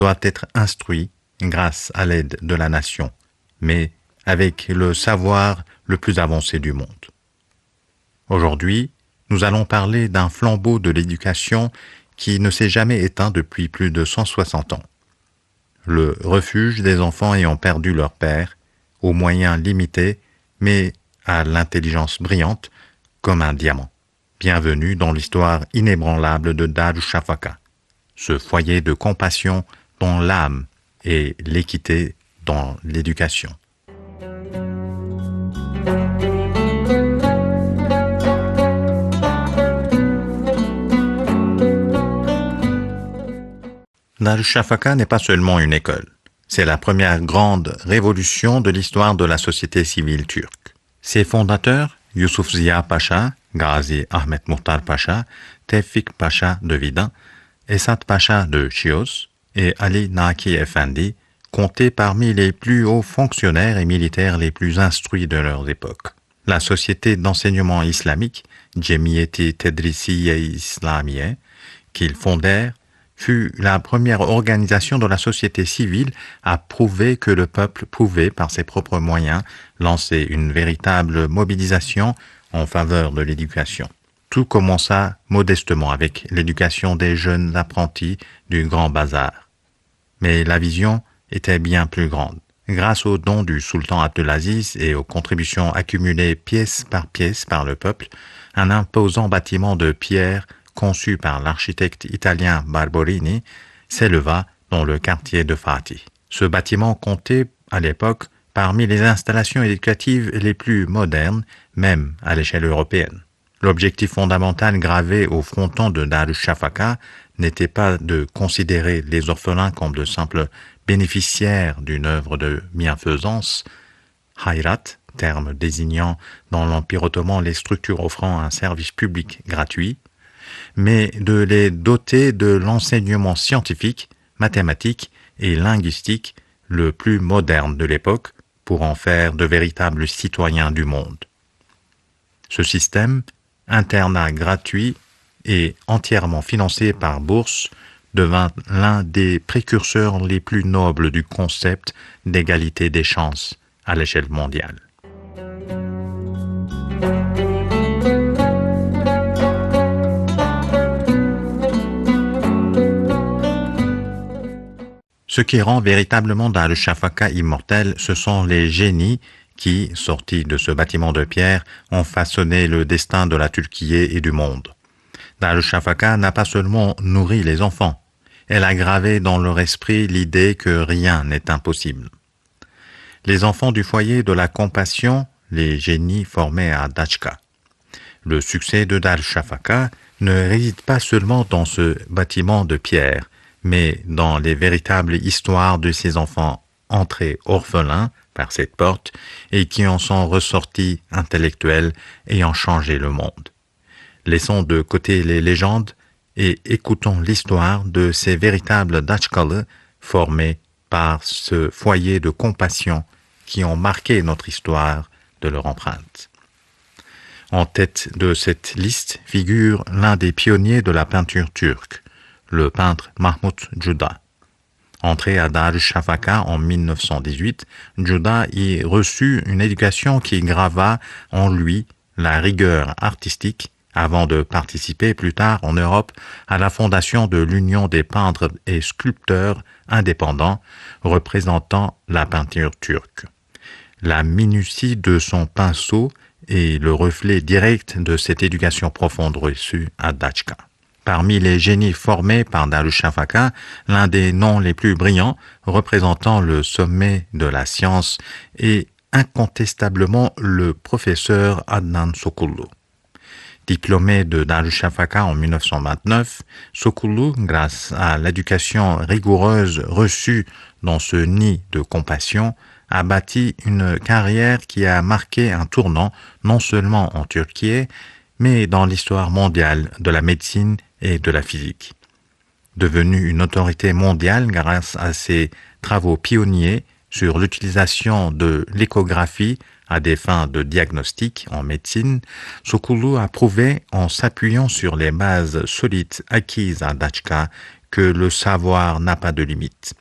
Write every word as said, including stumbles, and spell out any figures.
doit être instruit grâce à l'aide de la nation, mais avec le savoir le plus avancé du monde. Aujourd'hui, nous allons parler d'un flambeau de l'éducation qui ne s'est jamais éteint depuis plus de cent soixante ans. Le refuge des enfants ayant perdu leur père, aux moyens limités, mais à l'intelligence brillante, comme un diamant. Bienvenue dans l'histoire inébranlable de Dar Shafaka, ce foyer de compassion dont l'âme et l'équité dans l'éducation. Dar Shafaka n'est pas seulement une école. C'est la première grande révolution de l'histoire de la société civile turque. Ses fondateurs, Yusuf Ziya Pacha, Gazi Ahmet Muhtar Pacha, Tevfik Pacha de Vidin, Esat Pacha de Chios et Ali Naki Efendi, comptaient parmi les plus hauts fonctionnaires et militaires les plus instruits de leur époque. La société d'enseignement islamique, Cemiyeti Tedrisiye İslamiye, qu'ils fondèrent, fut la première organisation de la société civile à prouver que le peuple pouvait, par ses propres moyens, lancer une véritable mobilisation en faveur de l'éducation. Tout commença modestement avec l'éducation des jeunes apprentis du Grand Bazar. Mais la vision était bien plus grande. Grâce aux dons du sultan Abdelaziz et aux contributions accumulées pièce par pièce par le peuple, un imposant bâtiment de pierre conçu par l'architecte italien Barberini, s'éleva dans le quartier de Fatih. Ce bâtiment comptait, à l'époque, parmi les installations éducatives les plus modernes, même à l'échelle européenne. L'objectif fondamental gravé au fronton de Dar Shafaka n'était pas de considérer les orphelins comme de simples bénéficiaires d'une œuvre de bienfaisance, hayrat, terme désignant dans l'Empire ottoman les structures offrant un service public gratuit, mais de les doter de l'enseignement scientifique, mathématique et linguistique le plus moderne de l'époque pour en faire de véritables citoyens du monde. Ce système, internat gratuit et entièrement financé par bourse, devint l'un des précurseurs les plus nobles du concept d'égalité des chances à l'échelle mondiale. Ce qui rend véritablement Dar Shafaka immortel, ce sont les génies qui, sortis de ce bâtiment de pierre, ont façonné le destin de la Turquie et du monde. Dar Shafaka n'a pas seulement nourri les enfants, elle a gravé dans leur esprit l'idée que rien n'est impossible. Les enfants du foyer de la compassion, les génies formés à Dachka. Le succès de Dar Shafaka ne réside pas seulement dans ce bâtiment de pierre, mais dans les véritables histoires de ces enfants entrés orphelins par cette porte et qui en sont ressortis intellectuels ayant changé le monde. Laissons de côté les légendes et écoutons l'histoire de ces véritables Dachkalı formés par ce foyer de compassion qui ont marqué notre histoire de leur empreinte. En tête de cette liste figure l'un des pionniers de la peinture turque, le peintre Mahmut Juda. Entré à Dar Shafaka en mille neuf cent dix-huit, Juda y reçut une éducation qui grava en lui la rigueur artistique avant de participer plus tard en Europe à la fondation de l'Union des peintres et sculpteurs indépendants représentant la peinture turque. La minutie de son pinceau est le reflet direct de cette éducation profonde reçue à Dachka. Parmi les génies formés par Dar Shafaka, l'un des noms les plus brillants, représentant le sommet de la science, est incontestablement le professeur Adnan Sokullu. Diplômé de Dar Shafaka en mille neuf cent vingt-neuf, Sokullu, grâce à l'éducation rigoureuse reçue dans ce nid de compassion, a bâti une carrière qui a marqué un tournant non seulement en Turquie, mais dans l'histoire mondiale de la médecine et de la physique. Devenu une autorité mondiale grâce à ses travaux pionniers sur l'utilisation de l'échographie à des fins de diagnostic en médecine, Sokullu a prouvé, en s'appuyant sur les bases solides acquises à Dachka, que le savoir n'a pas de limite.